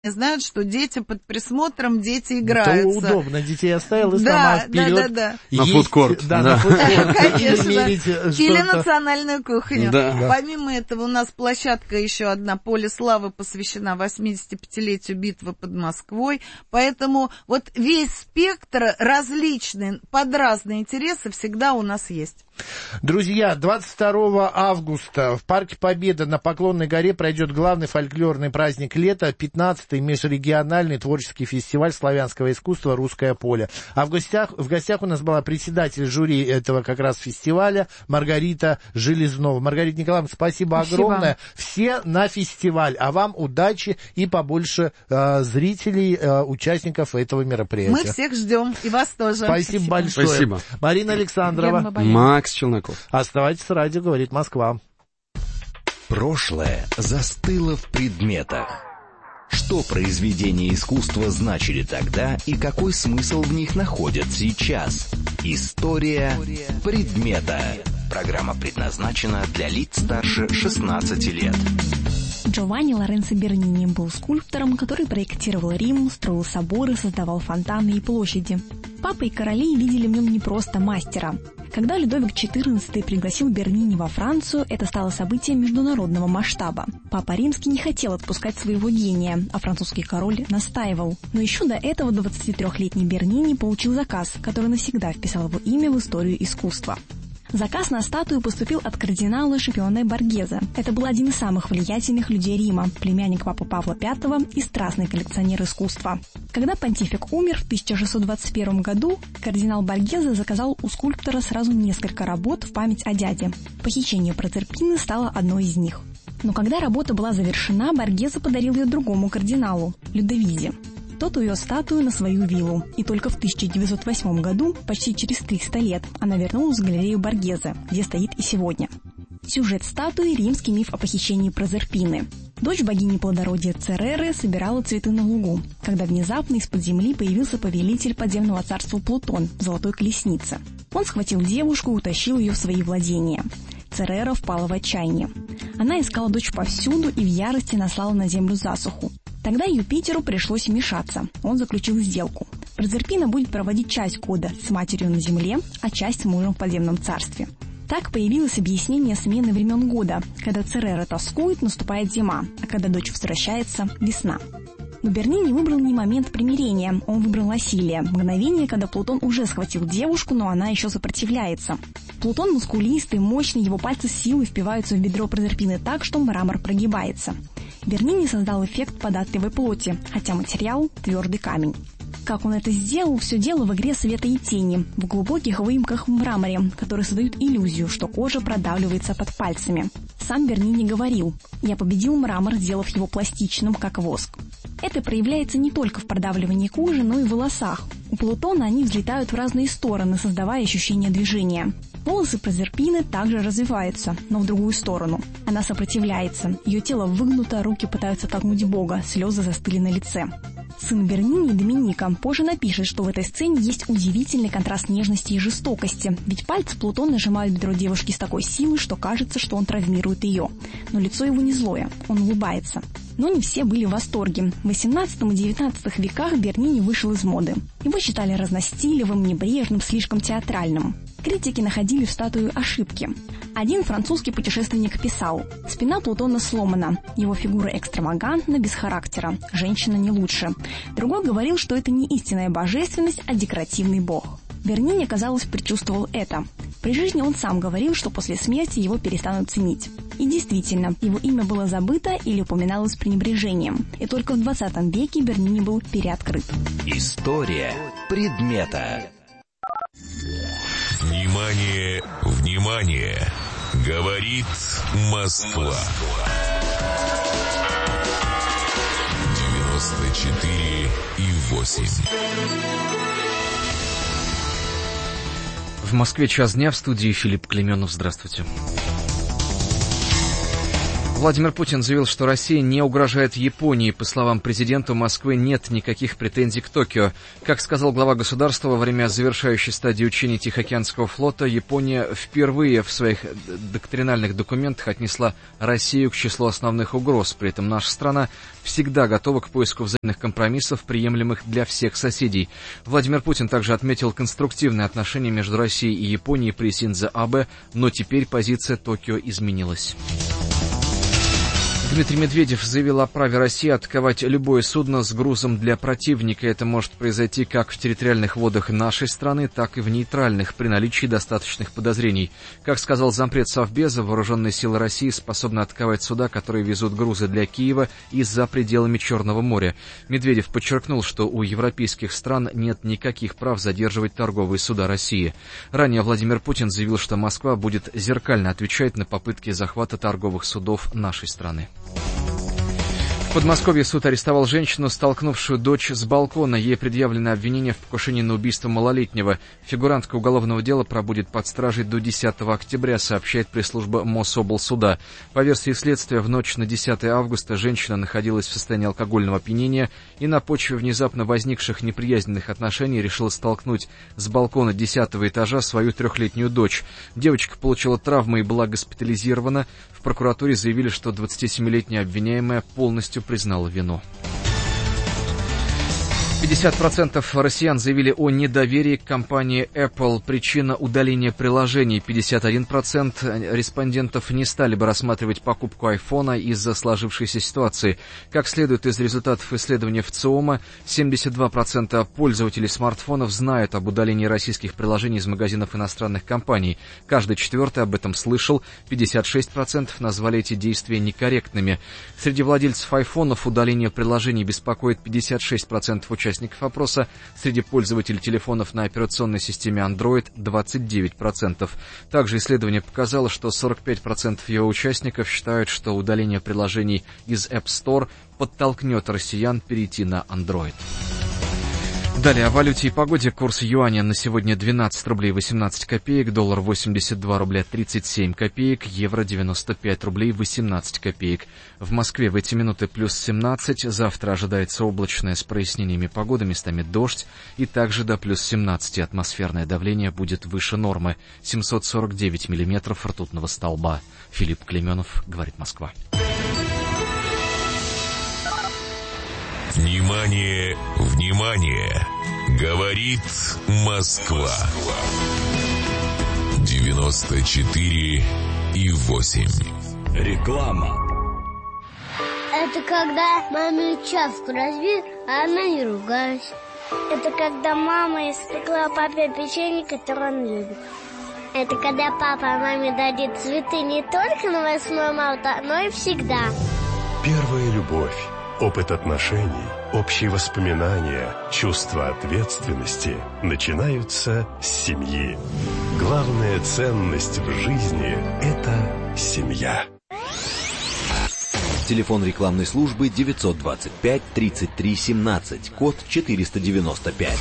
знают, что дети под присмотром, дети играются. Это удобно, детей оставил и сама вперед. Да. На фудкорт. На фудкорт. Конечно. Или национальную кухню. Да. Помимо этого, у нас площадка еще одна, Поле славы, посвящена 85-летию битвы под Москвой. Поэтому вот весь спектр различный, под разные интересы всегда у нас есть. Друзья, 22 августа в Парке Победы на Поклонной горе пройдет главный фольклорный праздник лета, 15-й межрегиональный творческий фестиваль славянского искусства «Русское поле». А в гостях у нас была председатель жюри этого как раз фестиваля Маргарита Железнова. Маргарита Николаевна, спасибо огромное. Все на фестиваль, а вам удачи и побольше зрителей, участников этого мероприятия. Мы всех ждем, и вас тоже. Спасибо большое. Спасибо. Марина Александрова. Макс Челноков. Оставайтесь с радио, говорит Москва. Прошлое застыло в предметах. Что произведения искусства значили тогда и какой смысл в них находят сейчас? История предмета. Программа предназначена для лиц старше 16 лет. Джованни Лоренцо Бернини был скульптором, который проектировал Рим, строил соборы, создавал фонтаны и площади. Папа и короли видели в нем не просто мастера. Когда Людовик XIV пригласил Бернини во Францию, это стало событием международного масштаба. Папа Римский не хотел отпускать своего гения, а французский король настаивал. Но еще до этого 23-летний Бернини получил заказ, который навсегда вписал его имя в историю искусства. Заказ на статую поступил от кардинала Шипионе Боргезе. Это был один из самых влиятельных людей Рима, племянник папы Павла V и страстный коллекционер искусства. Когда понтифик умер в 1621 году, кардинал Боргезе заказал у скульптора сразу несколько работ в память о дяде. Похищение Прозерпины стало одной из них. Но когда работа была завершена, Боргезе подарил ее другому кардиналу, Людовизе. Тот увез статую на свою виллу, и только в 1908 году, почти через 300 лет, она вернулась в галерею Боргезе, где стоит и сегодня. Сюжет статуи – римский миф о похищении Прозерпины. Дочь богини плодородия Цереры собирала цветы на лугу, когда внезапно из-под земли появился повелитель подземного царства Плутон в золотой колеснице. Он схватил девушку и утащил ее в свои владения. Церера впала в отчаяние. Она искала дочь повсюду и в ярости наслала на землю засуху. Тогда Юпитеру пришлось вмешаться. Он заключил сделку. Прозерпина будет проводить часть года с матерью на земле, а часть с мужем в подземном царстве. Так появилось объяснение смены времен года. Когда Церера тоскует, наступает зима, а когда дочь возвращается – весна. Но Бернини выбрал не момент примирения, он выбрал насилие, мгновение, когда Плутон уже схватил девушку, но она еще сопротивляется. Плутон мускулистый, мощный, его пальцы с силой впиваются в бедро Прозерпины так, что мрамор прогибается. Бернини создал эффект податливой плоти, хотя материал – твердый камень. Как он это сделал, все дело в игре света и тени, в глубоких выемках в мраморе, которые создают иллюзию, что кожа продавливается под пальцами. Сам Бернини говорил: «Я победил мрамор, сделав его пластичным, как воск». Это проявляется не только в продавливании кожи, но и в волосах. У Плутона они взлетают в разные стороны, создавая ощущение движения. Волосы Прозерпины также развиваются, но в другую сторону. Она сопротивляется, ее тело выгнуто, руки пытаются толкнуть Бога, слезы застыли на лице. Сын Бернини, Доминика, позже напишет, что в этой сцене есть удивительный контраст нежности и жестокости, ведь пальцы Плутона сжимают бедро девушки с такой силой, что кажется, что он травмирует ее. Но лицо его не злое, он улыбается. Но не все были в восторге. В XVIII и XIX веках Бернини вышел из моды. Его считали разностилевым, небрежным, слишком театральным. Критики находили в статую ошибки. Один французский путешественник писал: «Спина Плутона сломана, его фигура экстравагантна, без характера, женщина не лучше». Другой говорил, что это не истинная божественность, а декоративный бог. Бернини, казалось, предчувствовал это. При жизни он сам говорил, что после смерти его перестанут ценить. И действительно, его имя было забыто или упоминалось с пренебрежением. И только в 20 веке Бернини был переоткрыт. История предмета. Внимание, внимание! Говорит Москва. 94,8. В Москве час дня, в студии Филипп Клеменов. Здравствуйте. Владимир Путин заявил, что Россия не угрожает Японии. По словам президента, у Москвы нет никаких претензий к Токио. Как сказал глава государства, во время завершающей стадии учений Тихоокеанского флота Япония впервые в своих доктринальных документах отнесла Россию к числу основных угроз. При этом наша страна всегда готова к поиску взаимных компромиссов, приемлемых для всех соседей. Владимир Путин также отметил конструктивные отношения между Россией и Японией при Синдзо Абе, но теперь позиция Токио изменилась. Дмитрий Медведев заявил о праве России атаковать любое судно с грузом для противника. Это может произойти как в территориальных водах нашей страны, так и в нейтральных, при наличии достаточных подозрений. Как сказал зампред Совбеза, вооруженные силы России способны атаковать суда, которые везут грузы для Киева и за пределами Черного моря. Медведев подчеркнул, что у европейских стран нет никаких прав задерживать торговые суда России. Ранее Владимир Путин заявил, что Москва будет зеркально отвечать на попытки захвата торговых судов нашей страны. В Подмосковье суд арестовал женщину, столкнувшую дочь с балкона. Ей предъявлено обвинение в покушении на убийство малолетнего. Фигурантка уголовного дела пробудет под стражей до 10 октября, сообщает пресс-служба Мособлсуда. По версии следствия, в ночь на 10 августа женщина находилась в состоянии алкогольного опьянения и на почве внезапно возникших неприязненных отношений решила столкнуть с балкона 10-го этажа свою 3-летнюю дочь. Девочка получила травмы и была госпитализирована. В прокуратуре заявили, что 27-летняя обвиняемая полностью признала вину. 50% россиян заявили о недоверии к компании Apple. Причина удаления приложений. 51% респондентов не стали бы рассматривать покупку айфона из-за сложившейся ситуации. Как следует из результатов исследования ВЦИОМа, 72% пользователей смартфонов знают об удалении российских приложений из магазинов иностранных компаний. Каждый четвертый об этом слышал. 56% назвали эти действия некорректными. Среди владельцев айфонов удаление приложений беспокоит 56% участников опроса. Среди пользователей телефонов на операционной системе Android 29%. Также исследование показало, что 45% его участников считают, что удаление приложений из App Store подтолкнет россиян перейти на Android. Далее о валюте и погоде. Курс юаня на сегодня 12 рублей 18 копеек, доллар 82 рубля 37 копеек, евро 95 рублей 18 копеек. В Москве в эти минуты плюс 17, завтра ожидается облачное с прояснениями погоды, местами дождь, и также до плюс 17 атмосферное давление будет выше нормы, 749 миллиметров ртутного столба. Филипп Клеменов, говорит Москва. Внимание, внимание! Говорит Москва. 94,8. Реклама. Это когда маме чашку разбил, а она не ругалась. Это когда мама испекла папе печенье, которое он любит. Это когда папа маме дарит цветы не только на 8 марта, но и всегда. Первая любовь. Опыт отношений, общие воспоминания, чувство ответственности начинаются с семьи. Главная ценность в жизни – это семья. Телефон рекламной службы 925 33 17, код 495.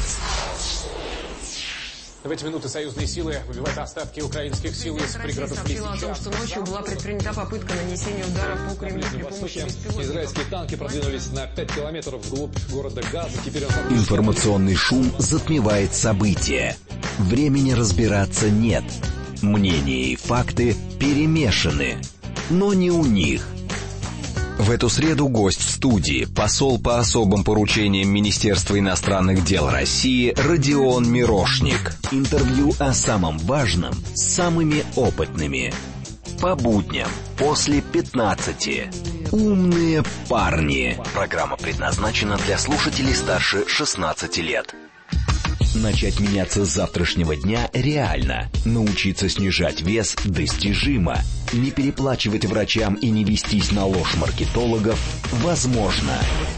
В эти минуты союзные силы выбивают остатки украинских сил из пригородов Лисичанска. Сообщила о том, что ночью была предпринята попытка нанесения удара по Кремлю при помощи беспилотников. Израильские танки продвинулись на 5 километров вглубь города Газа. Теперь Информационный шум затмевает события. Времени разбираться нет. Мнения и факты перемешаны. Но не у них. В эту среду гость в студии, посол по особым поручениям Министерства иностранных дел России Родион Мирошник. Интервью о самом важном с самыми опытными. По будням после 15. Умные парни. Программа предназначена для слушателей старше 16 лет. Начать меняться с завтрашнего дня реально. Научиться снижать вес достижимо. Не переплачивать врачам и не вестись на ложь маркетологов возможно.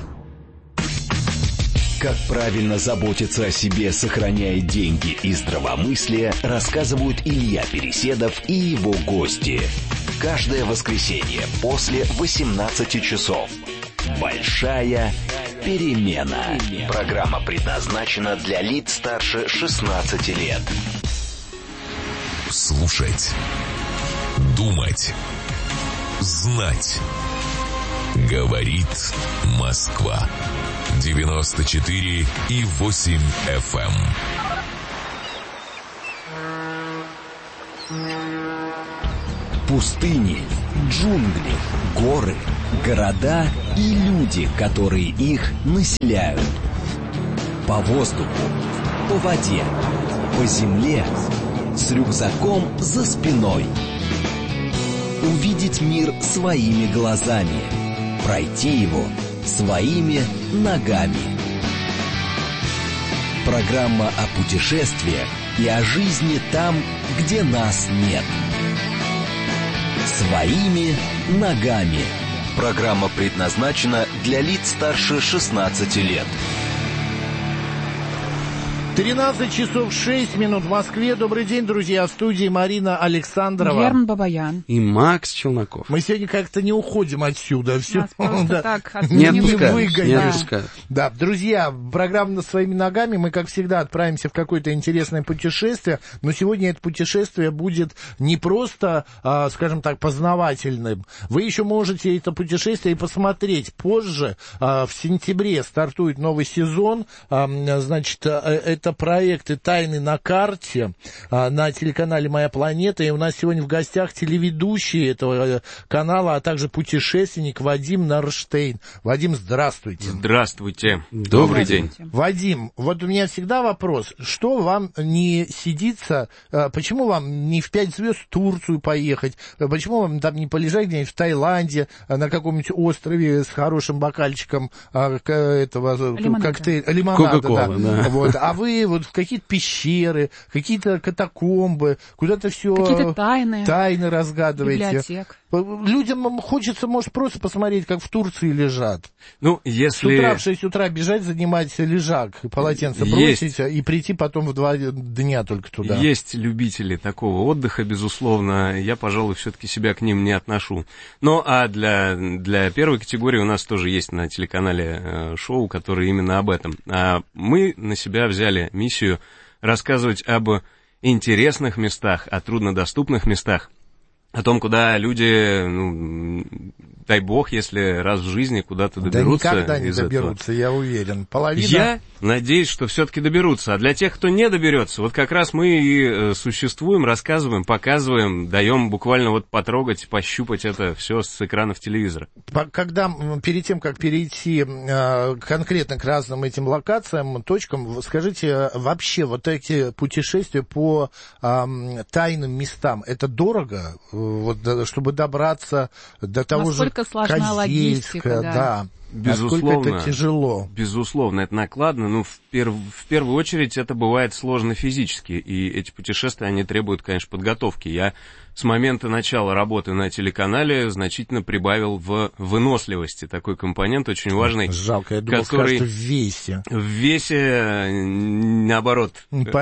Как правильно заботиться о себе, сохраняя деньги и здравомыслие, рассказывают Илья Переседов и его гости. Каждое воскресенье после 18 часов. Большая перемена. Программа предназначена для лиц старше 16 лет. Слушать. Думать. знать. Говорит Москва. 94,8 FM. Пустыни, джунгли, горы, города и люди, которые их населяют. По воздуху, по воде, по земле, с рюкзаком за спиной. Увидеть мир своими глазами, пройти его своими ногами. Программа о путешествиях и о жизни там, где нас нет. Своими ногами. Программа предназначена для лиц старше 16 лет. 13 часов 6 минут в Москве. Добрый день, друзья. В студии Марина Александрова. Герман Бабаян. И Макс Челноков. Мы сегодня как-то не уходим отсюда. Все, нас просто так не отпускают. Да, друзья, программа «Своими ногами». Мы, как всегда, отправимся в какое-то интересное путешествие. Но сегодня это путешествие будет не просто, скажем так, познавательным. Вы еще можете это путешествие и посмотреть позже. В сентябре стартует новый сезон. Значит, это проекты «Тайны на карте» на телеканале «Моя планета». И у нас сегодня в гостях телеведущий этого канала, а также путешественник Вадим Нарштейн. Вадим, здравствуйте. Здравствуйте. Добрый день. Вадим, вот у меня всегда вопрос. Что вам не сидится, почему вам не в 5 звезд в Турцию поехать? Почему вам там не полежать где-нибудь в Таиланде, на каком-нибудь острове с хорошим бокальчиком этого лимонада? Кока-кола, да. Вот. А вы вот в какие-то пещеры, какие-то катакомбы, куда-то все какие-то тайны разгадываете. Библиотек. Людям хочется, может, просто посмотреть, как в Турции лежат. Ну, если... С утра в 6 утра бежать, занимать лежак, полотенце бросить и прийти потом в 2 дня только туда. Есть любители такого отдыха, безусловно. Я, пожалуй, все-таки себя к ним не отношу. Но а для первой категории у нас тоже есть на телеканале шоу, которое именно об этом. Мы на себя взяли миссию рассказывать об интересных местах, о труднодоступных местах, о том, куда люди, дай бог, если раз в жизни куда-то доберутся. Да никогда не доберутся, я уверен. Половина... Я надеюсь, что все-таки доберутся. А для тех, кто не доберется, вот как раз мы и существуем, рассказываем, показываем, даем буквально вот потрогать, пощупать это все с экранов телевизора. Когда, перед тем, как перейти конкретно к разным этим локациям, точкам, скажите, вообще вот эти путешествия по тайным местам, это дорого? Вот, чтобы добраться до того насколько же сложна логистика, да. Безусловно, насколько это тяжело. Безусловно, это накладно, но в первую очередь это бывает сложно физически, и эти путешествия, они требуют, конечно, подготовки. Я с момента начала работы на телеканале значительно прибавил в выносливости. Такой компонент очень важный. Жалко, я думал, который скажете, в весе. В весе, наоборот,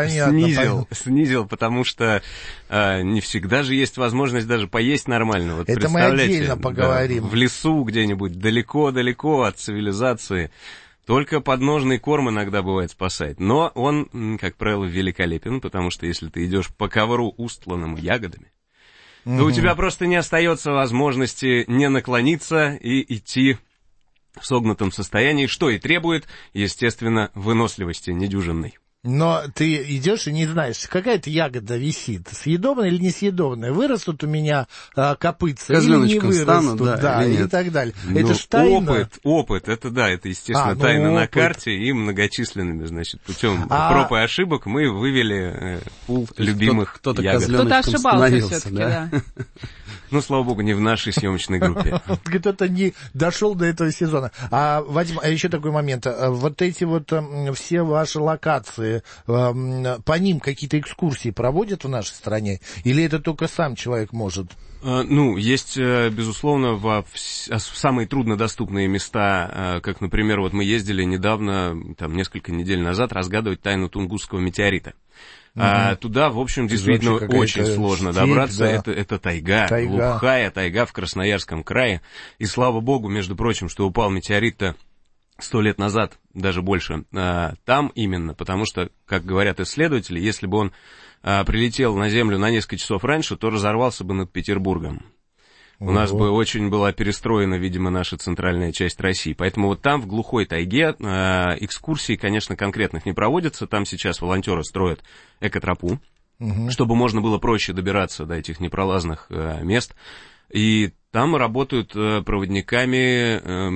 снизил, потому что не всегда же есть возможность даже поесть нормально. Вот это мы отдельно поговорим. Да, в лесу где-нибудь, далеко-далеко от цивилизации. Только подножный корм иногда бывает спасает. Но он, как правило, великолепен, потому что если ты идешь по ковру, устланному ягодами, то у тебя просто не остается возможности не наклониться и идти в согнутом состоянии, что и требует, естественно, выносливости недюжинной. Но ты идешь и не знаешь, какая-то ягода висит, съедобная или несъедобная, вырастут у меня копытца или не вырастут, да, и так далее. Это ж тайна. Опыт, это, естественно, тайна на карте, и многочисленными, значит, путем проб и ошибок мы вывели пул любимых ягод. Кто-то ошибался все-таки, да. Ну, слава богу, не в нашей съемочной группе. Кто-то не дошел до этого сезона. Вадим, еще такой момент. Вот эти вот все ваши локации, по ним какие-то экскурсии проводят в нашей стране? Или это только сам человек может? Ну, есть, безусловно, в самые труднодоступные места, как, например, вот мы ездили недавно, там, несколько недель назад, разгадывать тайну Тунгусского метеорита. Туда, в общем, действительно очень сложно добраться. Да. Это тайга, глухая тайга в Красноярском крае. И слава богу, между прочим, что упал метеорит-то 100 лет назад, даже больше, там именно, потому что, как говорят исследователи, если бы он прилетел на Землю на несколько часов раньше, то разорвался бы над Петербургом. У нас бы очень была перестроена, видимо, наша центральная часть России. Поэтому вот там, в глухой тайге, экскурсий, конечно, конкретных не проводятся. Там сейчас волонтеры строят экотропу, чтобы можно было проще добираться до этих непролазных мест. И там работают проводниками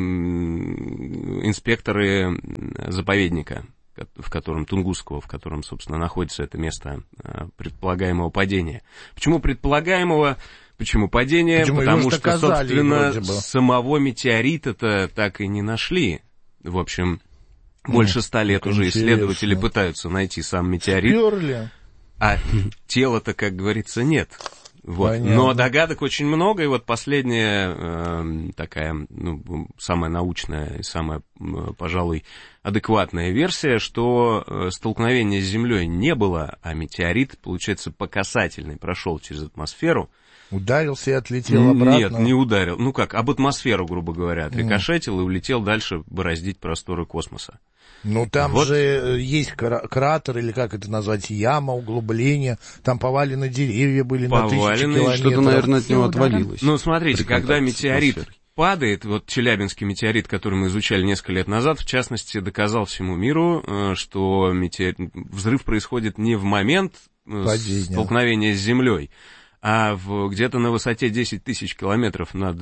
инспекторы заповедника, в котором Тунгусского, в котором, собственно, находится это место предполагаемого падения. Почему предполагаемого? Почему падение? Почему? Потому что, собственно, самого метеорита-то так и не нашли. В общем, больше 100 лет уже исследователи пытаются найти сам метеорит. Сперли. А тела-то, как говорится, нет. Вот. Но догадок очень много, и вот последняя такая, самая научная и самая, пожалуй, адекватная версия, что столкновения с Землей не было, а метеорит, получается, по касательной прошел через атмосферу. Ударился и отлетел обратно? Нет, не ударил. Ну как, об атмосферу, грубо говоря, отрикошетил и улетел дальше бороздить просторы космоса. Ну, там же есть кратер, или как это назвать, яма, углубление, там повалены деревья были на тысячи километров. Что-то, наверное, от него отвалилось. Ну, смотрите, когда метеорит падает, вот Челябинский метеорит, который мы изучали несколько лет назад, в частности, доказал всему миру, что взрыв происходит не в момент столкновения с Землей, а где-то на высоте 10 тысяч километров над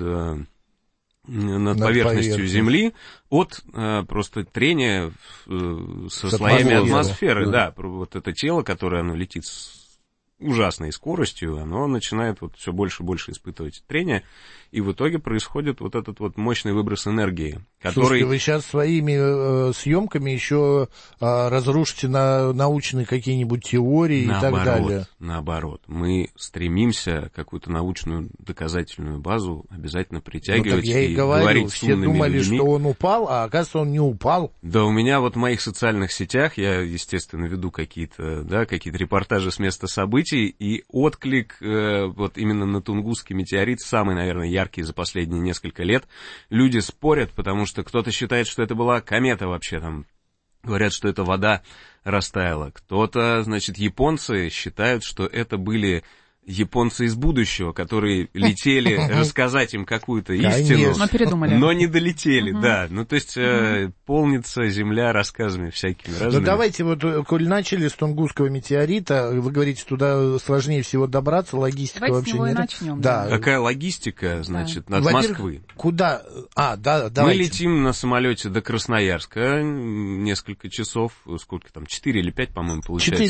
поверхностью Земли от просто трения со слоями атмосферы. Да, вот это тело, которое оно летит с ужасной скоростью, оно начинает вот все больше и больше испытывать трение, и в итоге происходит вот этот вот мощный выброс энергии, который... Слушайте, вы сейчас своими съемками еще разрушите научные какие-нибудь теории и так далее. Наоборот, мы стремимся какую-то научную доказательную базу обязательно притягивать и говорить с умными людьми. Все думали, что он упал, а оказывается, он не упал. Да, у меня вот в моих социальных сетях, я, естественно, веду какие-то репортажи с места событий, и отклик вот именно на Тунгусский метеорит самый, наверное, яркий за последние несколько лет. Люди спорят, потому что кто-то считает, что это была комета вообще там. Говорят, что это вода растаяла. Кто-то, значит, японцы считают, что это были японцы из будущего, которые летели рассказать им какую-то истину, но не долетели, да. Ну, то есть полнится земля рассказами всякими разными. Ну, давайте вот, коль начали с Тунгусского метеорита, вы говорите, туда сложнее всего добраться, логистика давайте вообще нет. Начнем, да. Какая логистика, значит, от Москвы? Куда? Давайте. Мы летим на самолете до Красноярска несколько часов, сколько там, 4 или 5, по-моему, получается.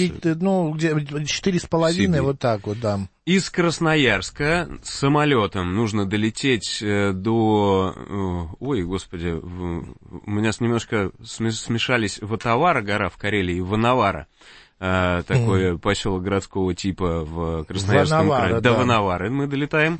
4,5, вот так вот, да. Из Красноярска самолетом нужно долететь до... Ой, господи, у меня немножко смешались Ватавара, гора в Карелии, и Ванавара. Такой поселок городского типа в Красноярском крае. До Ванавары мы долетаем.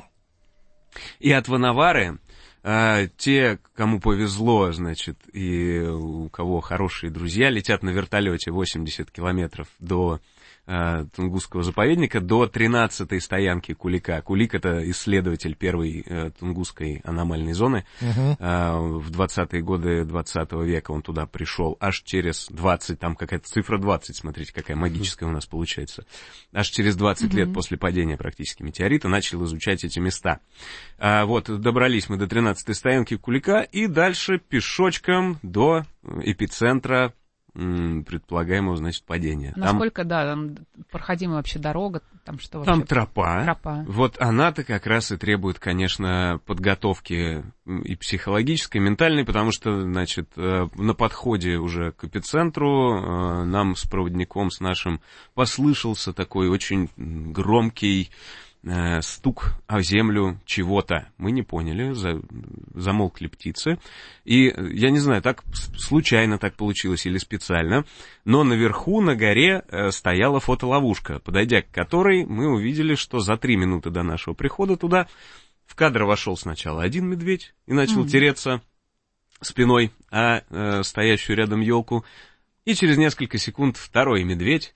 И от Ванавары те, кому повезло, значит, и у кого хорошие друзья, летят на вертолете 80 километров до Тунгусского заповедника, до 13-й стоянки Кулика. Кулик — это исследователь первой Тунгусской аномальной зоны. В 20-е годы 20 века он туда пришел аж через 20, там какая-то цифра 20, смотрите, какая магическая у нас получается. Аж через 20 лет после падения практически метеорита начал изучать эти места. Вот, добрались мы до 13-й стоянки Кулика и дальше пешочком до эпицентра предполагаемого, значит, падения. Насколько, там проходимая вообще дорога, там что вообще? Там тропа. Вот она-то как раз и требует, конечно, подготовки и психологической, и ментальной, потому что, значит, на подходе уже к эпицентру нам с проводником, с нашим, послышался такой очень громкий стук о землю чего-то. Мы не поняли, замолкли птицы. И, я не знаю, так случайно так получилось или специально, но наверху, на горе, стояла фотоловушка, подойдя к которой мы увидели, что за 3 минуты до нашего прихода туда в кадр вошел сначала один медведь и начал тереться спиной о стоящую рядом елку, и через несколько секунд второй медведь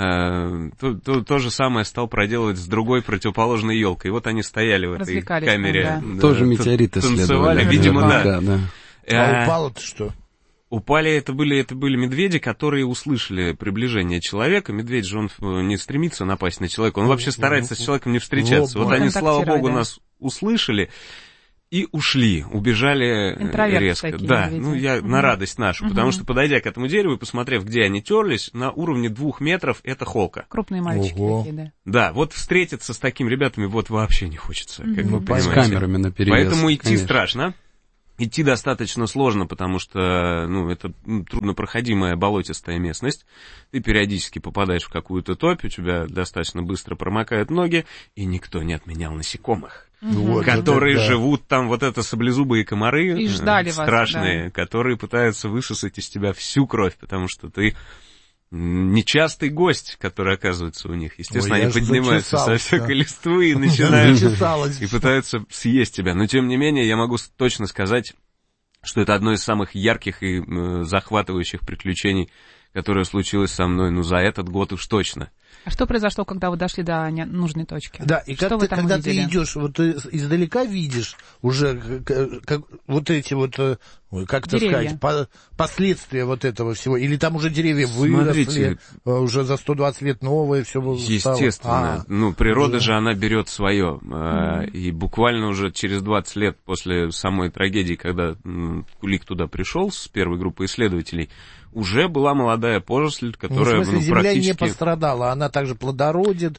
то же самое стал проделывать с другой противоположной елкой. И вот они стояли в этой камере. Да. Тоже метеориты танцевали, видимо, да. А упало-то что? Упали, это были медведи, которые услышали приближение человека. Медведь же, он не стремится напасть на человека, он вообще старается с человеком не встречаться. Вот они, слава богу, нас услышали и ушли, убежали резко. Такие, да, видимо. я на радость нашу, потому что, подойдя к этому дереву и посмотрев, где они терлись, на уровне 2 метров это холка. Крупные мальчики такие, да. Да, вот встретиться с такими ребятами вот вообще не хочется, как вы понимаете. С камерами наперевес. Поэтому идти конечно. страшно. Идти достаточно сложно, потому что, это труднопроходимая болотистая местность. Ты периодически попадаешь в какую-то топь, у тебя достаточно быстро промокают ноги, и никто не отменял насекомых. Которые живут там, вот это саблезубые комары, и ждали страшные, вас, да. Которые пытаются высосать из тебя всю кровь, потому что ты нечастый гость, который оказывается у них. Естественно, они поднимаются со всякой листвы и начинают и пытаются съесть тебя. Но, тем не менее, я могу точно сказать, что это одно из самых ярких и захватывающих приключений, которое случилось со мной, за этот год уж точно. А что произошло, когда вы дошли до нужной точки? Да, и что когда ты идешь, вот ты издалека видишь уже как вот эти вот, как это сказать, последствия вот этого всего, или там уже деревья выросли, уже за 120 лет новые, все было. Естественно, природа же, она берет свое, и буквально уже через 20 лет после самой трагедии, когда Кулик туда пришел с первой группой исследователей, уже была молодая поросль, которая в смысле, земля практически... не пострадала, она также плодородит.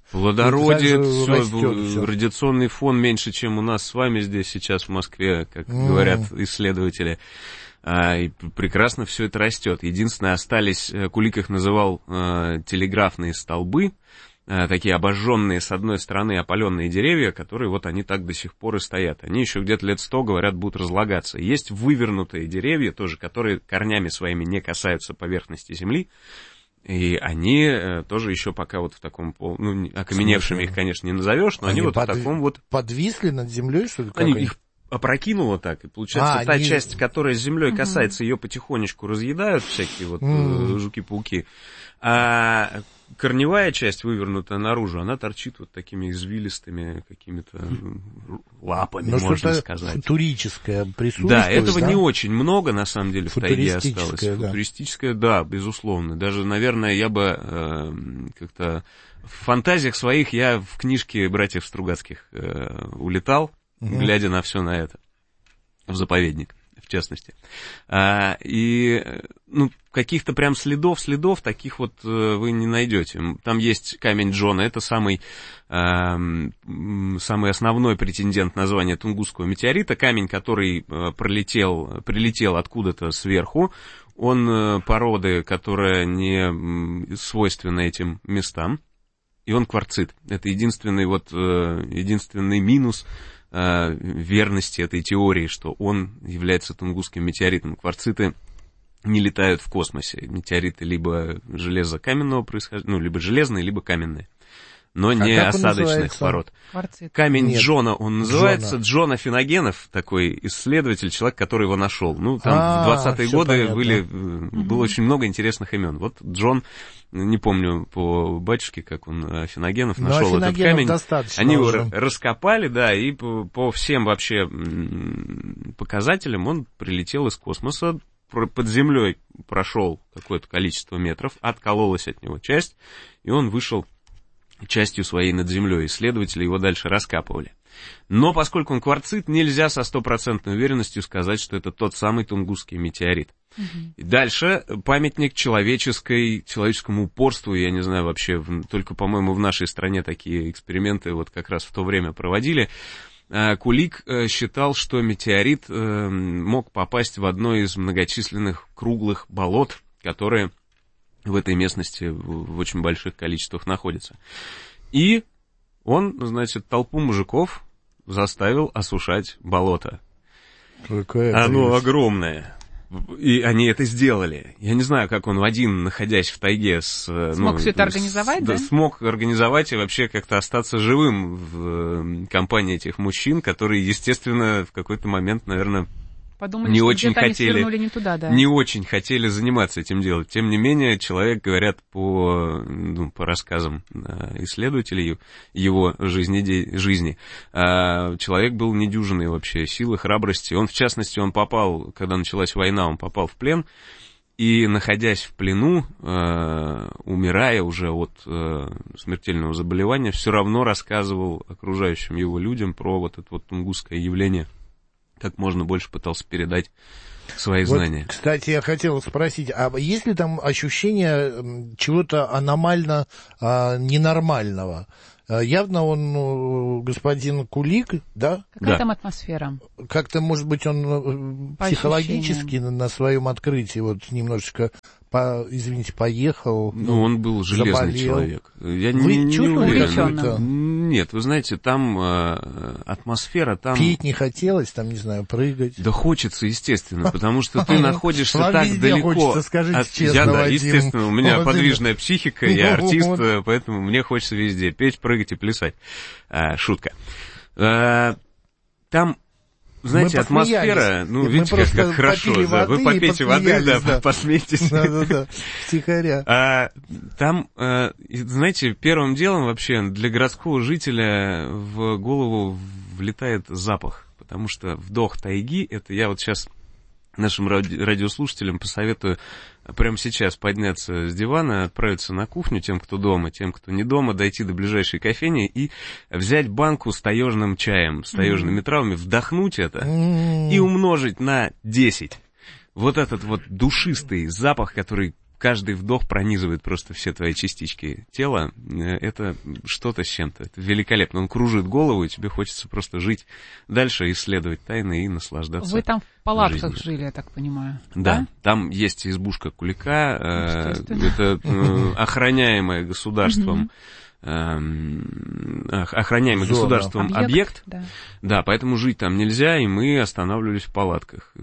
Все, радиационный фон меньше, чем у нас с вами здесь сейчас в Москве, как говорят исследователи. И прекрасно все это растет. Единственное, остались, Кулик их называл телеграфные столбы, такие обожженные с одной стороны опаленные деревья, которые вот они так до сих пор и стоят. Они еще где-то лет 100, говорят, будут разлагаться. Есть вывернутые деревья тоже, которые корнями своими не касаются поверхности земли, и они тоже еще пока вот в таком, окаменевшими их, конечно, не назовешь, но они вот в таком вот... Подвисли над землей, что ли? Их опрокинуло так, и получается та часть, которая с землей касается, ее потихонечку разъедают всякие вот жуки-пауки, а корневая часть, вывернутая наружу, она торчит вот такими извилистыми какими-то лапами, можно сказать. Футуристическое присутствие. Да, этого не очень много, на самом деле, в тайге осталось. Да. Футуристическое, да, безусловно. Даже, наверное, я бы как-то в фантазиях своих я в книжке братьев Стругацких улетал, глядя на все на это, в заповедник, в частности. И, каких-то прям следов таких вот вы не найдете. Там есть камень Джона, это самый основной претендент на звание Тунгусского метеорита, камень, который прилетел откуда-то сверху. Он породы, которая не свойственна этим местам, и он кварцит. Это единственный минус верности этой теории, что он является тунгусским метеоритом. Кварциты не летают в космосе. Метеориты либо железокаменного происхождения, либо железные, либо каменные, но не осадочных пород. Кварцит. Камень Джона, он называется Джон Афиногенов, такой исследователь, человек, который его нашел. Там в 20-е годы было очень много интересных имен. Вот Джон, не помню по батюшке, как он, Афиногенов, нашел этот камень. Они его раскопали, да, и по всем вообще показателям он прилетел из космоса, под землей прошел какое-то количество метров, откололась от него часть, и он вышел частью своей над землей. Исследователи его дальше раскапывали. Но поскольку он кварцит, нельзя со 100% уверенностью сказать, что это тот самый тунгусский метеорит. И дальше памятник человеческому упорству. Я не знаю, вообще, только, по-моему, в нашей стране такие эксперименты вот как раз в то время проводили. Кулик считал, что метеорит мог попасть в одно из многочисленных круглых болот, которые в этой местности в очень больших количествах находятся. И он, толпу мужиков заставил осушать болото. Оно огромное. И они это сделали. Я не знаю, как он один, находясь в тайге, смог все это организовать, да? Смог организовать и вообще как-то остаться живым в компании этих мужчин, которые, естественно, в какой-то момент, наверное, подумали, не что очень хотели, не туда, да. Не очень хотели заниматься этим делом. Тем не менее, человек, говорят, по рассказам исследователей его жизни, человек был недюжинной вообще силы, храбрости. Он, в частности, попал, когда началась война, он попал в плен И, находясь в плену, умирая уже от смертельного заболевания, все равно рассказывал окружающим его людям про вот это вот тунгусское явление. Как можно больше пытался передать свои знания. Кстати, я хотел спросить, а есть ли там ощущение чего-то аномально ненормального? Явно он, господин Кулик, да? Какая там атмосфера? Как-то, может быть, он психологически на своем открытии вот немножечко, извините, поехал. Ну, он был железный заболел. Человек. Я Вы не уверен? Нет, вы знаете, там атмосфера, там... Пить не хотелось, там, не знаю, прыгать. Да хочется, естественно, потому что ты находишься так далеко. Хочется, скажите честно, да, естественно, у меня подвижная психика, я артист, поэтому мне хочется везде петь, прыгать и плясать. Шутка. Там, знаете, атмосфера, ну, видите, как хорошо. Да. Вы попейте воды, да, посмейтесь. Да, втихаря. Там, знаете, первым делом вообще для городского жителя в голову влетает запах, потому что вдох тайги, это я вот сейчас нашим радиослушателям посоветую прямо сейчас подняться с дивана, отправиться на кухню, тем, кто дома, тем, кто не дома, дойти до ближайшей кофейни и взять банку с таежным чаем, с таежными травами, вдохнуть это и умножить на 10. Вот этот вот душистый запах, который каждый вдох пронизывает просто все твои частички тела, это что-то с чем-то. Это великолепно. Он кружит голову, и тебе хочется просто жить дальше, исследовать тайны и наслаждаться. Вы там в палатках жили, я так понимаю. Да, там есть избушка Кулика, это охраняемая государством. Охраняемый государством объект. Да, поэтому жить там нельзя, и мы останавливались в палатках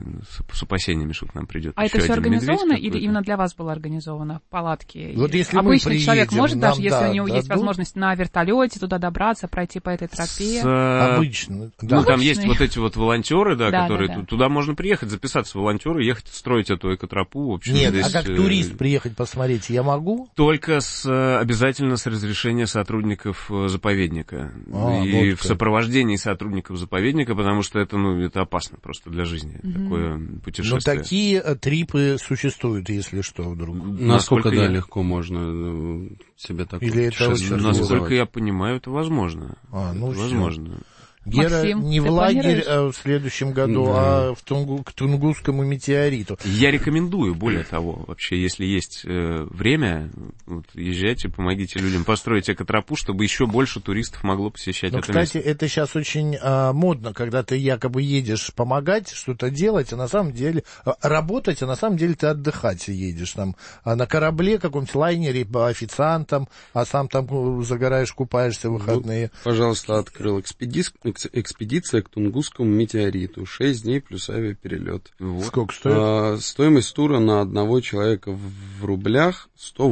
с опасениями, что к нам придет. А это все организовано или именно для вас было организовано? Палатки? Вот если обычный человек может, даже если у него есть возможность на вертолете туда добраться, пройти по этой тропе? Обычно. Ну, там есть вот эти вот волонтеры, да, которые туда можно приехать, записаться в волонтеры, ехать, строить эту экотропу. Вообще, нет, здесь, а как турист приехать посмотреть я могу? Только обязательно с разрешения сотрудников заповедника. И в сопровождении сотрудников заповедника, потому что это, это опасно просто для жизни, такое путешествие. Но такие трипы существуют, если что, вдруг. Насколько, легко можно себе такое путешествие организовать? Насколько я понимаю, это возможно. Возможно. Гера, Максим, не в лагерь в следующем году, а к Тунгусскому метеориту. Я рекомендую, более того, вообще, если есть время, езжайте, помогите людям построить экотропу, чтобы еще больше туристов могло посещать это кстати, место. это сейчас очень модно, когда ты якобы едешь помогать, что-то делать, а на самом деле работать, а на самом деле ты отдыхать едешь там на корабле, каком-нибудь лайнере, официантом, а сам там загораешь, купаешься в выходные. Пожалуйста, открыл экспедиция к Тунгусскому метеориту. 6 дней плюс авиаперелет. Сколько стоит? Стоимость тура на одного человека в рублях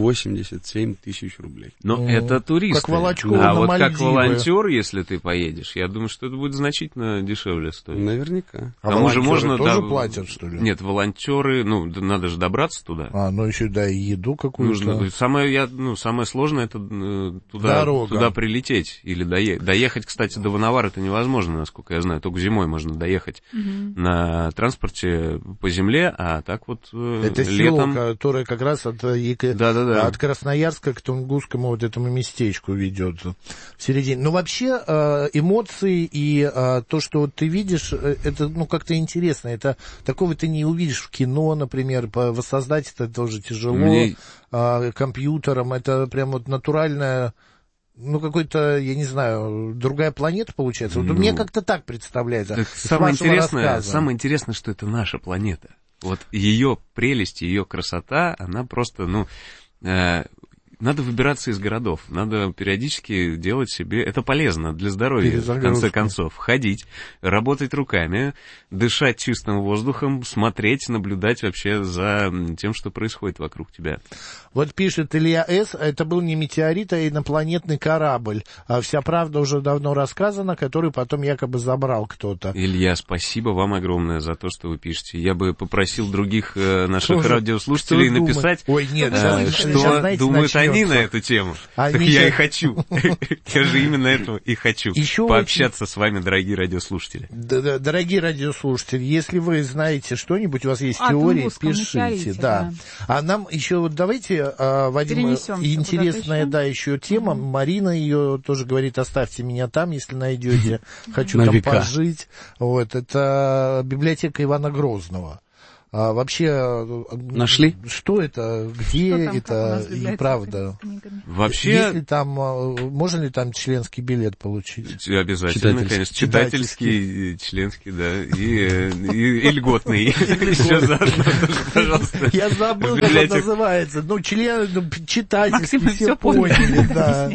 187 тысяч рублей. Но это туристы. Как Волочкова на вот как волонтер, если ты поедешь, я думаю, что это будет значительно дешевле стоить. Наверняка. А волонтеры тоже платят, что ли? Нет, волонтеры, надо же добраться туда. Еще и еду какую-то. Самое сложное это туда прилететь или доехать, кстати, до Ванавар это невозможно, насколько я знаю. Только зимой можно доехать на транспорте по земле, а так вот это летом... село, которое как раз от Красноярска к Тунгусскому вот этому местечку ведет в середине. Но вообще эмоции и то, что вот ты видишь, это как-то интересно. Это такого ты не увидишь в кино, например. Воссоздать это тоже тяжело. Компьютером это прям вот натуральное... какой-то, я не знаю, другая планета получается. Вот мне как-то так представляется. Самое интересное, что это наша планета. Вот ее прелесть, ее красота, она просто, надо выбираться из городов, надо периодически делать себе... Это полезно для здоровья, в конце концов. Ходить, работать руками, дышать чистым воздухом, смотреть, наблюдать вообще за тем, что происходит вокруг тебя. Вот пишет Илья С., это был не метеорит, а инопланетный корабль. Вся правда уже давно рассказана, который потом якобы забрал кто-то. Илья, спасибо вам огромное за то, что вы пишете. Я бы попросил других наших радиослушателей написать, Ой, нет, что думают они. они на эту тему. Так я и хочу. Я же именно этого и хочу. Пообщаться с вами, дорогие радиослушатели. Дорогие радиослушатели, если вы знаете что-нибудь, у вас есть теории, пишите. Да. А нам еще вот давайте, Вадим, интересная, да, еще тема. Марина ее тоже говорит, оставьте меня там, если найдете. Хочу там пожить. Вот, это библиотека Ивана Грозного. Вообще, нашли? Что это, где это, и правда? Вообще, если там, можно ли там членский билет получить? Обязательно, конечно, читательский, членский, да, и льготный. Еще заодно, пожалуйста. Я забыл, как он называется. Ну, читательский, все поняли, да.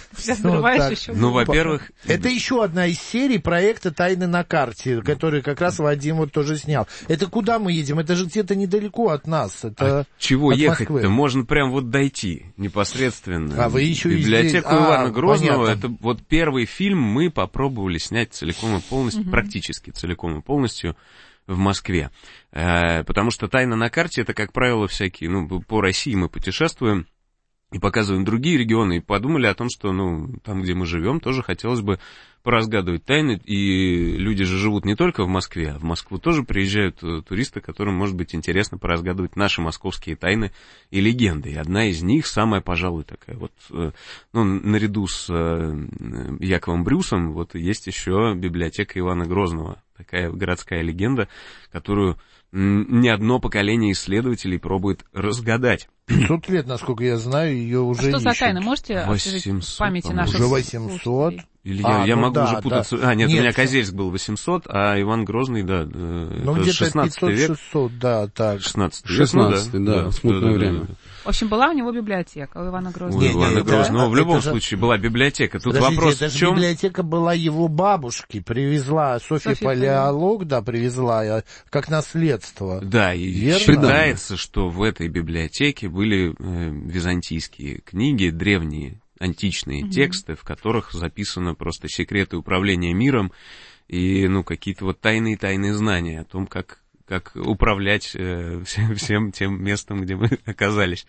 Ну, во-первых... Это еще одна из серий проекта «Тайны на карте», который как раз Вадим вот тоже снял. Это куда мы едем? Это же где-то недалеко от нас. Это чего ехать-то? Можно прям вот дойти непосредственно. А вы еще библиотеку Ивана Грозного. Понятно. Это вот первый фильм мы попробовали снять целиком и полностью, практически целиком и полностью в Москве. Потому что «Тайна на карте» — это, как правило, всякие, ну, по России мы путешествуем и показываем другие регионы, и подумали о том, что, ну, там, где мы живем, тоже хотелось бы поразгадывать тайны, и люди же живут не только в Москве, а в Москву тоже приезжают туристы, которым, может быть, интересно поразгадывать наши московские тайны и легенды. И одна из них, самая, пожалуй, такая вот, ну, наряду с Яковом Брюсом, вот есть еще библиотека Ивана Грозного, такая городская легенда, которую ни одно поколение исследователей пробует разгадать. 500 лет, насколько я знаю, ее уже что ищут. за тайна? Можете освежить в памяти наших уже 800. Или я могу уже путаться. Да. Нет, у меня Козельск был 800, а Иван Грозный, да, ну, где-то 16 век. 500-600, да, так. 16 век, 16, да, смутное время. Да. В общем, была у него библиотека, у Ивана Грозного. У Ивана Грозного в любом случае была библиотека. Тут вопрос в чем? Библиотека была его бабушки, привезла, Софья Палеолог, да, привезла, как наследство. Да, и считается, что в этой библиотеке были византийские книги, древние, античные тексты, в которых записаны просто секреты управления миром и, ну, какие-то вот тайные знания о том, как управлять всем тем местом, где мы оказались.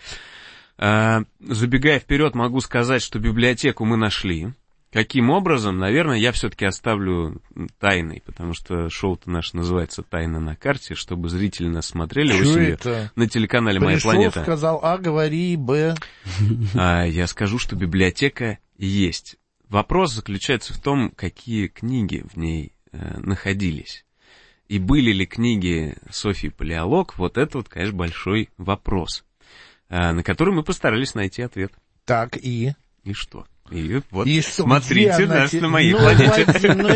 Забегая вперед, могу сказать, что библиотеку мы нашли. Каким образом? Наверное, я все-таки оставлю тайной, потому что шоу-то наше называется «Тайна на карте», чтобы зрители нас смотрели осенью на телеканале «Моя планета». Сказал А, говори Б. Я скажу, что библиотека есть. Вопрос заключается в том, какие книги в ней находились. И были ли книги Софьи Палеолог, вот это вот, конечно, большой вопрос, на который мы постарались найти ответ. Так, и что? И вот смотрите нас на моей планете.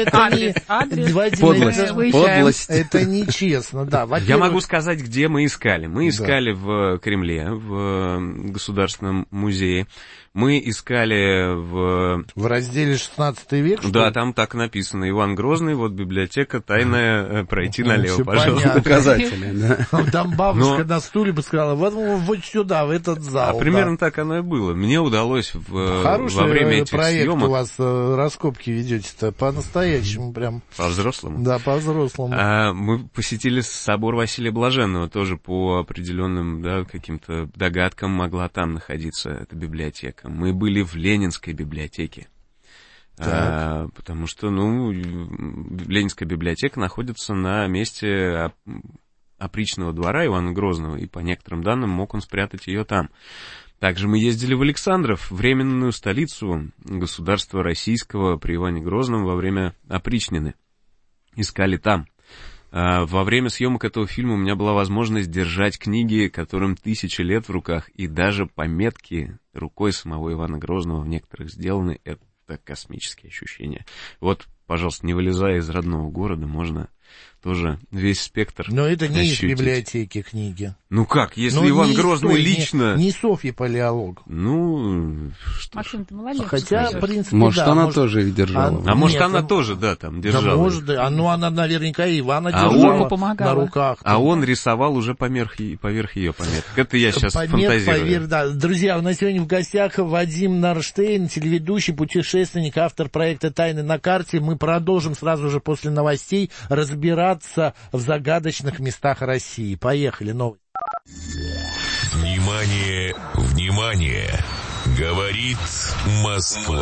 Подлость. Это нечестно, да. Я могу сказать, где мы искали. Мы искали в Кремле, в Государственном музее. Мы искали в разделе 16 век? Да, там так написано. Иван Грозный, вот библиотека тайная, пройти налево, пожалуйста. Указатели, да. Там бабушка на стуле бы сказала, вот сюда, в этот зал. А примерно так оно и было. Мне удалось во время этих проект съемок... у вас раскопки ведете-то по-настоящему прям. По-взрослому? Да, по-взрослому. Мы посетили собор Василия Блаженного, тоже по определенным, да, каким-то догадкам могла там находиться эта библиотека. Мы были в Ленинской библиотеке, потому что, ну, Ленинская библиотека находится на месте опричного двора Ивана Грозного, и по некоторым данным мог он спрятать ее там. Также мы ездили в Александров, временную столицу государства российского при Иване Грозном во время опричнины. Искали там. Во время съемок этого фильма у меня была возможность держать книги, которым 1000 лет в руках, и даже пометки рукой самого Ивана Грозного в некоторых сделаны. Это космические ощущения. Вот, пожалуйста, не вылезая из родного города, можно тоже весь спектр. Но это не ощутить. Из библиотеки книги. Ну как, если Иван Грозный лично... Не Софья Палеолог. Ну, что Максим, ты молодец. Хотя, в принципе, может, да, она тоже их держала. Может, она тоже, да, там держала. Да, может, ну, она наверняка и Ивана держала на руках. А он рисовал уже поверх ее пометок. Это я сейчас фантазирую. Да. Друзья, у нас сегодня в гостях Вадим Нарштейн, телеведущий, путешественник, автор проекта «Тайны на карте». Мы продолжим сразу же после новостей разбираться в загадочных местах России. Поехали, новости. Внимание, внимание! Говорит Москва.